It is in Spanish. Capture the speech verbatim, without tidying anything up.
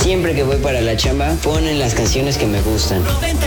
siempre que voy para la chamba ponen las canciones que me gustan.